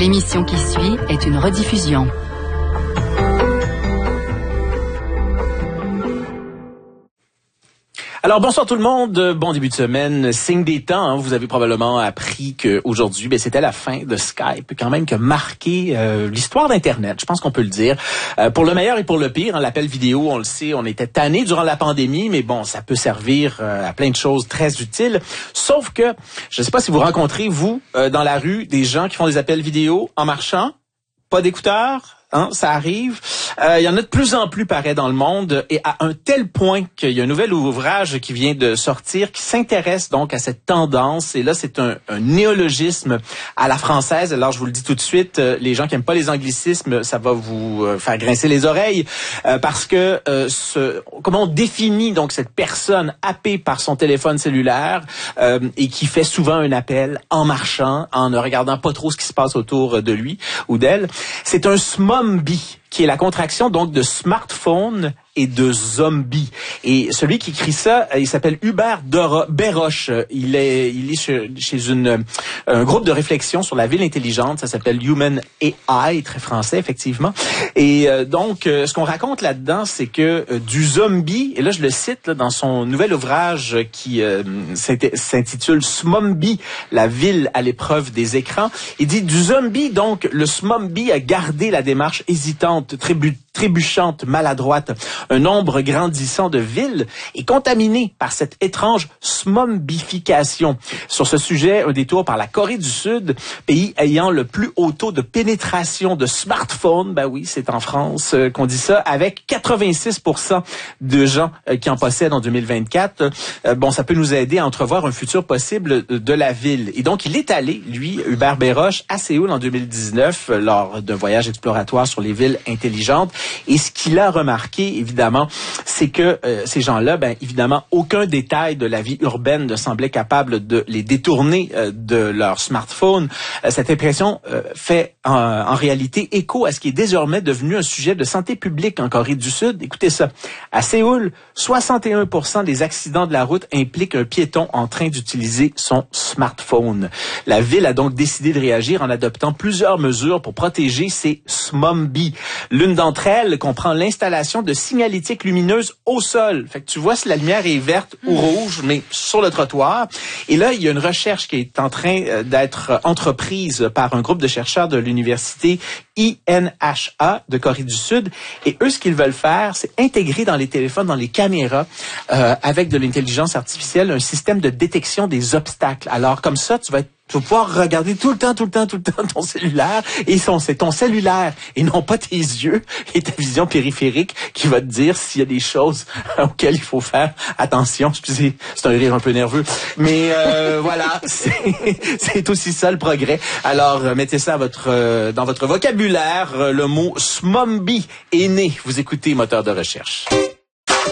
L'émission qui suit est une rediffusion. Alors, bonsoir tout le monde. Bon début de semaine. Signe des temps, hein. Vous avez probablement appris qu'aujourd'hui, c'était la fin de Skype, quand même, qui a marqué l'histoire d'Internet. Je pense qu'on peut le dire. Pour le meilleur et pour le pire, hein, l'appel vidéo, on le sait, on était tannés durant la pandémie, mais bon, ça peut servir à plein de choses très utiles. Sauf que, je ne sais pas si vous rencontrez, vous, dans la rue, des gens qui font des appels vidéo en marchant, pas d'écouteurs. Hein, ça arrive. Il y en a de plus en plus, paraît, dans le monde, et à un tel point qu'il y a un nouvel ouvrage qui vient de sortir qui s'intéresse donc à cette tendance. Et là, c'est un néologisme à la française. Alors, je vous le dis tout de suite, les gens qui aiment pas les anglicismes, ça va vous faire grincer les oreilles, parce que comment on définit donc cette personne happée par son téléphone cellulaire et qui fait souvent un appel en marchant, en ne regardant pas trop ce qui se passe autour de lui ou d'elle. C'est un SMOMBI, qui est la contraction donc de smartphone et de zombie. Et celui qui écrit ça, il s'appelle Hubert Béroche. Il est chez un groupe de réflexion sur la ville intelligente. Ça s'appelle Human AI, très français effectivement. Et donc, ce qu'on raconte là-dedans, c'est que du zombie, et là je le cite là, dans son nouvel ouvrage qui s'intitule Smombi, la ville à l'épreuve des écrans. Il dit du zombie, donc le Smombi a gardé la démarche hésitante, trébuchante, maladroite. Un nombre grandissant de villes est contaminé par cette étrange smombification. Sur ce sujet, un détour par la Corée du Sud, pays ayant le plus haut taux de pénétration de smartphones. Ben oui, c'est en France qu'on dit ça, avec 86% de gens qui en possèdent en 2024. Bon, ça peut nous aider à entrevoir un futur possible de la ville. Et donc, il est allé, lui, Hubert Béroche, à Séoul en 2019, lors d'un voyage exploratoire sur les villes intelligentes. Et ce qu'il a remarqué, évidemment, c'est que ces gens-là, évidemment, aucun détail de la vie urbaine ne semblait capable de les détourner de leur smartphone. Cette impression fait en réalité écho à ce qui est désormais devenu un sujet de santé publique en Corée du Sud. Écoutez ça. À Séoul, 61% des accidents de la route impliquent un piéton en train d'utiliser son smartphone. La ville a donc décidé de réagir en adoptant plusieurs mesures pour protéger ces SMOMBI. L'une d'entre elles comprend l'installation de signalétique lumineuse au sol. Fait que tu vois si la lumière est verte ou rouge, mais sur le trottoir. Et là, il y a une recherche qui est en train d'être entreprise par un groupe de chercheurs de l'université INHA de Corée du Sud. Et eux, ce qu'ils veulent faire, c'est intégrer dans les téléphones, dans les caméras, avec de l'intelligence artificielle, un système de détection des obstacles. Alors, comme ça, tu vas pouvoir regarder tout le temps ton cellulaire, et c'est ton cellulaire et non pas tes yeux et ta vision périphérique qui va te dire s'il y a des choses auxquelles il faut faire attention. Excusez, c'est un rire un peu nerveux, mais voilà, c'est aussi ça le progrès. Alors mettez ça dans votre vocabulaire. Le mot SMOMBI est né. Vous écoutez Moteur de recherche.